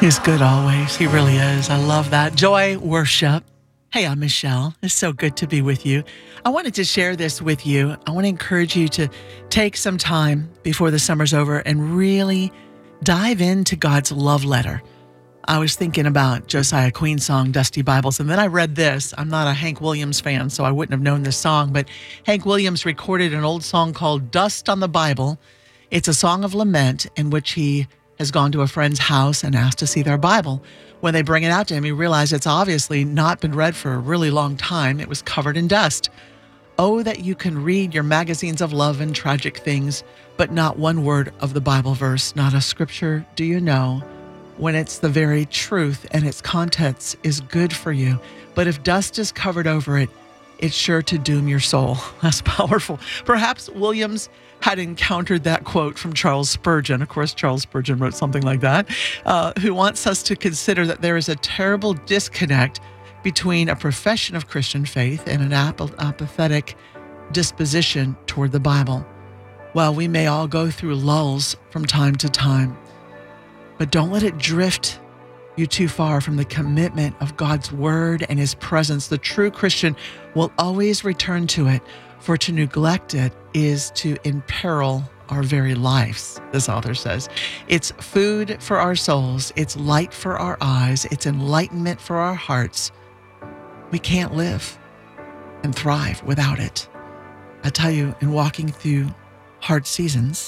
He's good always. He really is. I love that. Joy worship. Hey, I'm Michelle. It's so good to be with you. I wanted to share this with you. I want to encourage you to take some time before the summer's over and really dive into God's love letter. I was thinking about Josiah Queen's song, Dusty Bibles, and then I read this. I'm not a Hank Williams fan, so I wouldn't have known this song, but Hank Williams recorded an old song called Dust on the Bible. It's a song of lament in which he has gone to a friend's house and asked to see their Bible. When they bring it out to him, he realized it's obviously not been read for a really long time. It was covered in dust. Oh, that you can read your magazines of love and tragic things, but not one word of the Bible verse, not a scripture do you know, when it's the very truth and its contents is good for you. But if dust is covered over it, it's sure to doom your soul. That's powerful. Perhaps Williams had encountered that quote from Charles Spurgeon. Of course, Charles Spurgeon wrote something like that, who wants us to consider that there is a terrible disconnect between a profession of Christian faith and an apathetic disposition toward the Bible. Well, we may all go through lulls from time to time, but don't let it drift you too far from the commitment of God's word and his presence. The true Christian will always return to it, for to neglect it is to imperil our very lives, this author says. It's food for our souls. It's light for our eyes. It's enlightenment for our hearts. We can't live and thrive without it. I tell you, in walking through hard seasons,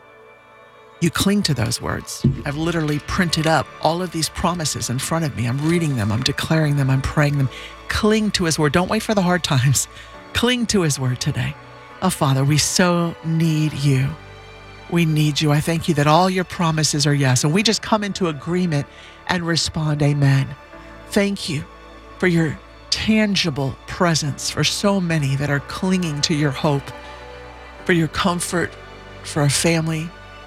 you cling to those words. I've literally printed up all of these promises in front of me. I'm reading them. I'm declaring them. I'm praying them. Cling to his word. Don't wait for the hard times. Cling to his word today. Oh, Father, we so need you. We need you. I thank you that all your promises are yes. And we just come into agreement and respond, amen. Thank you for your tangible presence for so many that are clinging to your hope, for your comfort for a family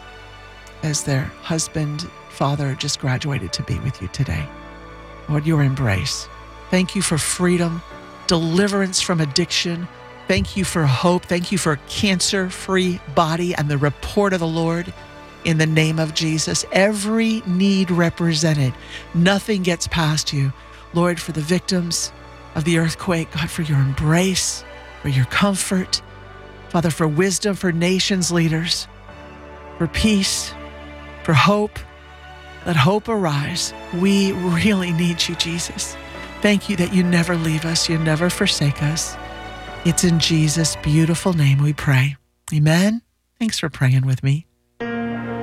as their husband, father just graduated to be with you today. Lord, your embrace. Thank you for freedom, deliverance from addiction. Thank you for hope. Thank you for a cancer-free body and the report of the Lord in the name of Jesus. Every need represented. Nothing gets past you. Lord, for the victims of the earthquake, God, for your embrace, for your comfort. Father, for wisdom for nations leaders, for peace, for hope. Let hope arise. We really need you, Jesus. Thank you that you never leave us. You never forsake us. It's in Jesus' beautiful name we pray. Amen. Thanks for praying with me.